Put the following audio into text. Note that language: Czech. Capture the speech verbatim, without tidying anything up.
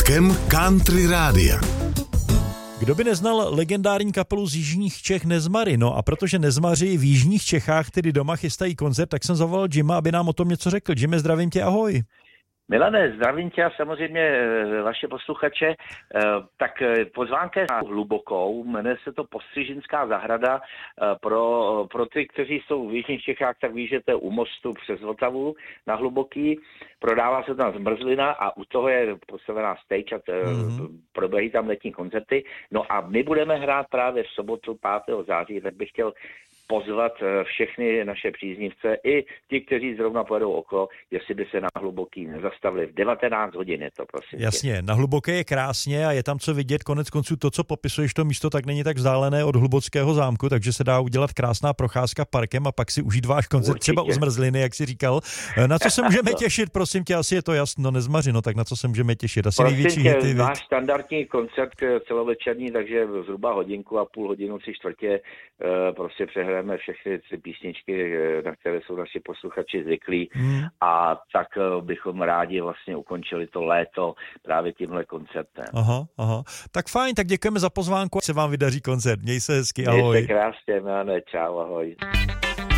Parkem Country Rádia. Kdo by neznal legendární kapelu z jižních Čech Nezmary? No a protože Nezmaři v jižních Čechách tedy doma chystají koncert, tak jsem zavolal Jima, aby nám o tom něco řekl. Jimmy, zdravím tě, ahoj. Milane, zdravím tě a samozřejmě vaše posluchače. Tak pozvánka na Hlubokou, jmenuje se to Postřižinská zahrada. Pro, pro ty, kteří jsou v jižních Čechách, tak ví, že to je u mostu přes Vltavu na Hluboký. Prodává se tam zmrzlina a u toho je postavená stage a mm-hmm. probíhají tam letní koncerty. No a my budeme hrát právě v sobotu pátého září, tak bych chtěl pozvat všechny naše příznivce i ti, kteří zrovna pojedou okolo, jestli by se na Hluboký nezastavili. V devatenáct hodin je to, prosím. Jasně, tě. Na Hluboké je krásně a je tam co vidět. Konec konců to, co popisuješ to místo, tak není tak vzdálené od Hlubockého zámku, takže se dá udělat krásná procházka parkem a pak si užít váš koncert. Určitě. Třeba u zmrzliny, jak jsi říkal. Na co se můžeme těšit, prosím tě, asi je to jasno, Nezmaři, no tak na co se můžeme těšit? Asi prosím největší tě, hity. Náš standardní koncert celovečerní, takže zhruba hodinku a půl hodinu, tři čtvrtě, prostě přehrajeme všechny ty písničky, na které jsou naši posluchači zvyklí hmm. a tak bychom rádi vlastně ukončili to léto právě tímhle koncertem. Aha, aha. Tak fajn, tak děkujeme za pozvánku, ať se vám vydaří koncert. Měj se hezky, ahoj. Mějte krásně, ne, čau, ahoj.